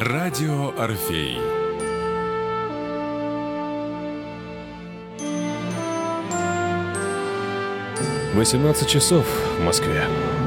Радио Орфей. «18 часов в Москве».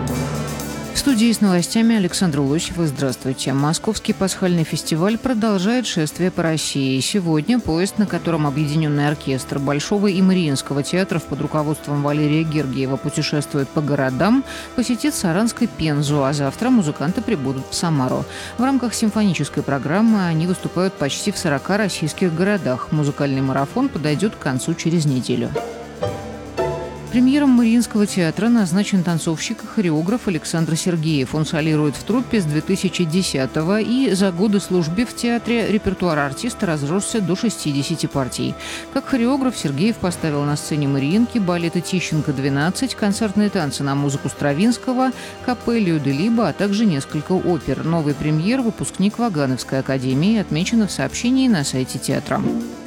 В студии с новостями Александра Лосева. Здравствуйте. Московский пасхальный фестиваль продолжает шествие по России. Сегодня поезд, на котором объединенный оркестр Большого и Мариинского театров под руководством Валерия Гергиева путешествует по городам, посетит Саранск и Пензу, а завтра музыканты прибудут в Самару. В рамках симфонической программы они выступают почти в 40 российских городах. Музыкальный марафон подойдет к концу через неделю. Премьером Мариинского театра назначен танцовщик и хореограф Александр Сергеев. Он солирует в труппе с 2010-го, и за годы службы в театре репертуар артиста разросся до 60 партий. Как хореограф Сергеев поставил на сцене Мариинки балеты «Тищенко-12», концертные танцы на музыку Стравинского, капеллию де Либо, а также несколько опер. Новый премьер – выпускник Вагановской академии, отмечено в сообщении на сайте театра.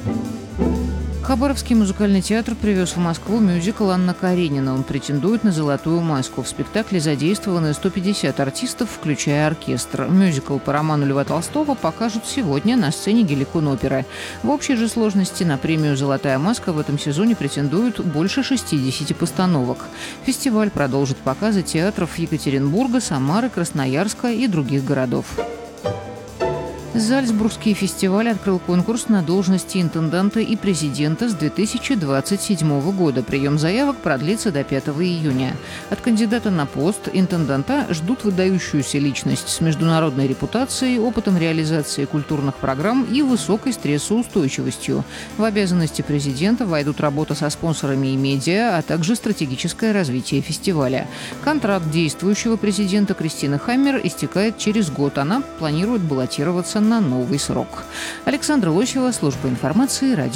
Хабаровский музыкальный театр привез в Москву мюзикл «Анна Каренина». Он претендует на «Золотую маску». В спектакле задействованы 150 артистов, включая оркестр. Мюзикл по роману Льва Толстого покажут сегодня на сцене Геликон-оперы. В общей же сложности на премию «Золотая маска» в этом сезоне претендуют больше 60 постановок. Фестиваль продолжит показы театров Екатеринбурга, Самары, Красноярска и других городов. Зальцбургский фестиваль открыл конкурс на должности интенданта и президента с 2027 года. Прием заявок продлится до 5 июня. От кандидата на пост интенданта ждут выдающуюся личность с международной репутацией, опытом реализации культурных программ и высокой стрессоустойчивостью. В обязанности президента войдут работа со спонсорами и медиа, а также стратегическое развитие фестиваля. Контракт действующего президента Кристины Хаммер истекает через год. Она планирует баллотироваться на новый срок. Александра Лосева, служба информации, радио